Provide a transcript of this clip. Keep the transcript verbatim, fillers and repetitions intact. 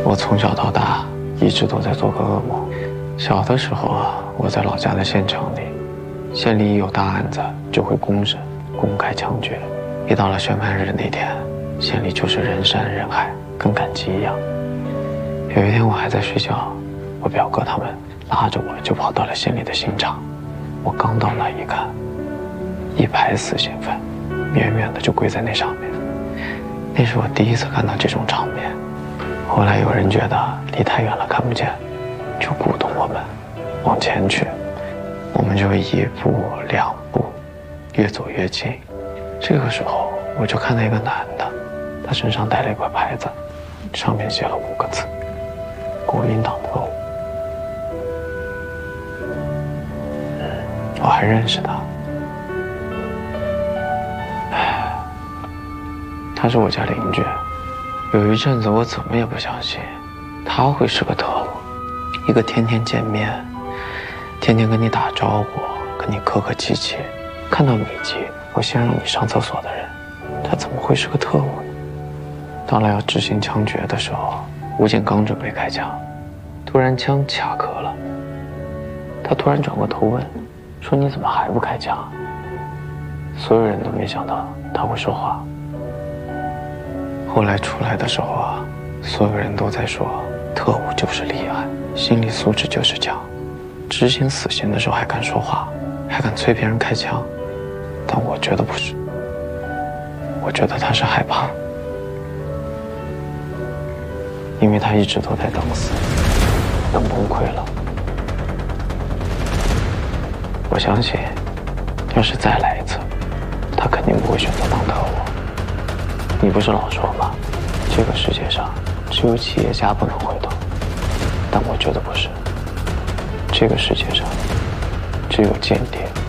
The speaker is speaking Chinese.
我从小到大一直都在做个噩梦。小的时候啊，我在老家的县城里，县里一有大案子就会公审、公开枪决。一到了宣判日那天，县里就是人山人海，跟赶集一样。有一天我还在睡觉，我表哥他们拉着我就跑到了县里的刑场。我刚到那一看，一排死刑犯，远远的就跪在那上面。那是我第一次看到这种场面。后来有人觉得离太远了看不见，就鼓动我们往前去。我们就一步两步，越走越近。这个时候我就看到一个男的，他身上带了一块牌子，上面写了五个字：国民党特务。我还认识他，他是我家邻居。有一阵子我怎么也不相信他会是个特务，一个天天见面，天天跟你打招呼，跟你客客气气，看到你急会先让你上厕所的人，他怎么会是个特务呢？到了要执行枪决的时候，武警刚准备开枪，突然枪卡壳了。他突然转过头问，说你怎么还不开枪？所有人都没想到他会说话。后来出来的时候啊，所有人都在说特务就是厉害，心理素质就是强，执行死刑的时候还敢说话，还敢催别人开枪。但我觉得不是，我觉得他是害怕，因为他一直都在等死，等崩溃了。我相信要是再来一次，他肯定不会选择当特务。你不是老说吗？这个世界上只有企业家不能回头，但我觉得不是。这个世界上只有间谍